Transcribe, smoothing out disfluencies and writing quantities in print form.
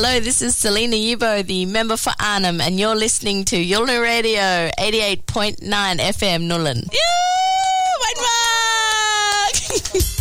Hello, this is Selena Yubo, the member for Arnhem, and you're listening to Yulna Radio 88.9 FM Nullen. Yeah, White Mark!